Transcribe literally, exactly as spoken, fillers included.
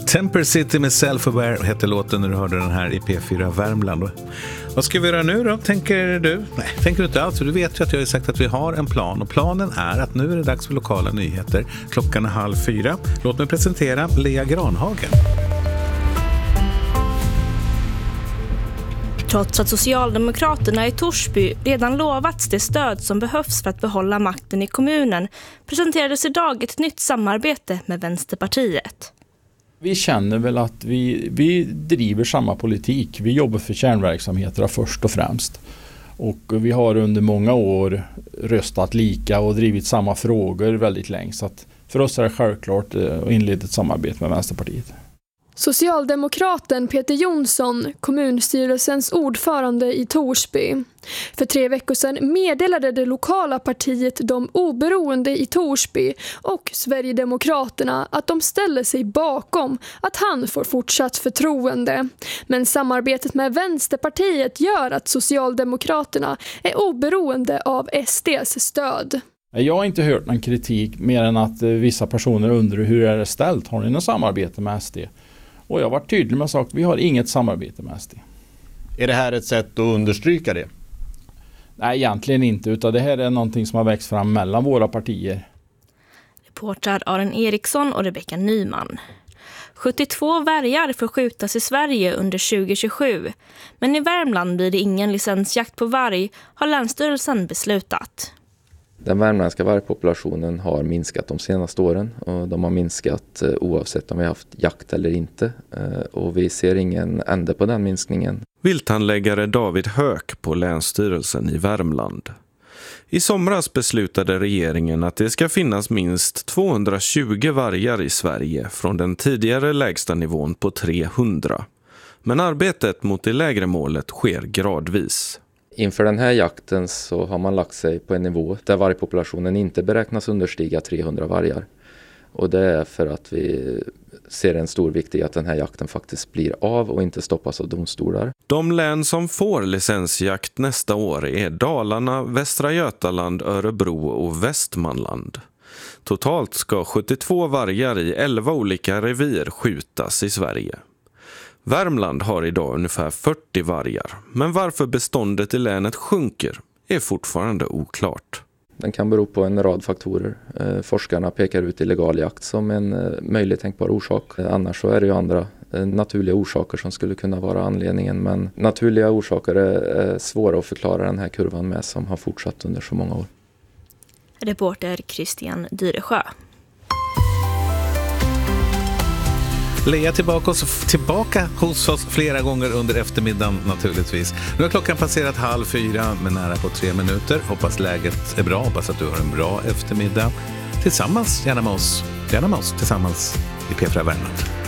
Temper City med Self-Aware hette låten när du hörde den här i P fyra Värmland. Vad ska vi göra nu då, tänker du? Nej, tänker du inte alls. Du vet ju att jag har sagt att vi har en plan. Och planen är att nu är det dags för lokala nyheter. Klockan är halv fyra. Låt mig presentera Lea Granhagen. Trots att Socialdemokraterna i Torsby redan lovats det stöd som behövs för att behålla makten i kommunen presenterades idag ett nytt samarbete med Vänsterpartiet. Vi känner väl att vi, vi driver samma politik. Vi jobbar för kärnverksamheter först och främst. Och vi har under många år röstat lika och drivit samma frågor väldigt länge. Så att för oss är det självklart att inleda ett samarbete med Vänsterpartiet. Socialdemokraten Peter Jonsson, kommunstyrelsens ordförande i Torsby. För tre veckor sedan meddelade det lokala partiet De oberoende i Torsby och Sverigedemokraterna att de ställer sig bakom att han får fortsatt förtroende. Men samarbetet med Vänsterpartiet gör att Socialdemokraterna är oberoende av S D:s stöd. Jag har inte hört någon kritik mer än att vissa personer undrar hur är det ställt. Har ni något samarbete med S D? Och jag har varit tydlig med att sagt, vi har inget samarbete med S D. Är det här ett sätt att understryka det? Nej, egentligen inte. Utan det här är någonting som har växt fram mellan våra partier. Reporter Aron Eriksson och Rebecka Nyman. sjuttiotvå vargar får skjutas i Sverige under tjugo tjugosju. Men i Värmland blir det ingen licensjakt på varg, har Länsstyrelsen beslutat. Den värmländska vargpopulationen har minskat de senaste åren och de har minskat oavsett om vi har haft jakt eller inte. Och vi ser ingen ände på den minskningen. Vilthandläggare David Höök på Länsstyrelsen i Värmland. I somras beslutade regeringen att det ska finnas minst tvåhundratjugo vargar i Sverige från den tidigare lägsta nivån på trehundra. Men arbetet mot det lägre målet sker gradvis. Inför den här jakten så har man lagt sig på en nivå där vargpopulationen inte beräknas understiga trehundra vargar. Och det är för att vi ser en stor vikt i att den här jakten faktiskt blir av och inte stoppas av domstolar. De län som får licensjakt nästa år är Dalarna, Västra Götaland, Örebro och Västmanland. Totalt ska sjuttiotvå vargar i elva olika revir skjutas i Sverige. Värmland har idag ungefär fyrtio vargar, men varför beståndet i länet sjunker är fortfarande oklart. Den kan bero på en rad faktorer. Eh, forskarna pekar ut illegal jakt som en eh, möjlig tänkbar orsak. Eh, annars så är det ju andra eh, naturliga orsaker som skulle kunna vara anledningen. Men naturliga orsaker är, är svåra att förklara den här kurvan med som har fortsatt under så många år. Reporter Christian Dyresjö. Lea tillbaka, oss, tillbaka hos oss flera gånger under eftermiddagen naturligtvis. Nu har klockan passerat halv fyra med nära på tre minuter. Hoppas läget är bra, hoppas att du har en bra eftermiddag. Tillsammans, gärna med oss, gärna med oss tillsammans i P fyra Värmland.